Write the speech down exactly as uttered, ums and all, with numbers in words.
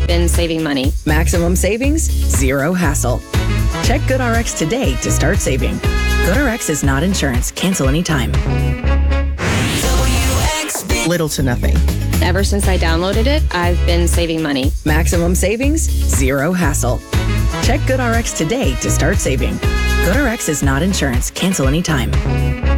been saving money. Maximum savings, zero hassle. Check GoodRx today to start saving. GoodRx is not insurance. Cancel anytime. Little to nothing. Ever since I downloaded it, I've been saving money. Maximum savings, zero hassle. Check GoodRx today to start saving. GoodRx is not insurance. Cancel anytime.